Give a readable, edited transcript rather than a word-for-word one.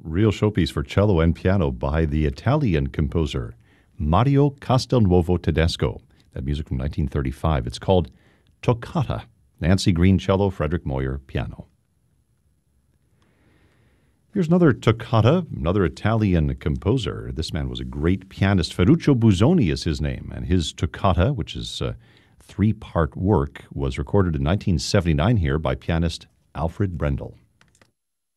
Real showpiece for cello and piano by the Italian composer Mario Castelnuovo Tedesco. That music from 1935. It's called Toccata. Nancy Green cello, Frederick Moyer piano. Here's another toccata, another Italian composer. This man was a great pianist. Ferruccio Busoni is his name, and his toccata, which is a three-part work, was recorded in 1979 here by pianist Alfred Brendel.